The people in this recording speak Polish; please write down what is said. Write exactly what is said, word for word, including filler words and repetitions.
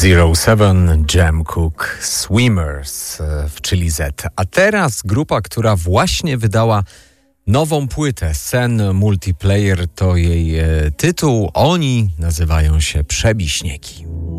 zero seven Jam Cook Swimmers, czyli Z. A teraz grupa, która właśnie wydała nową płytę. Sen Multiplayer to jej tytuł. Oni nazywają się Przebiśniegi.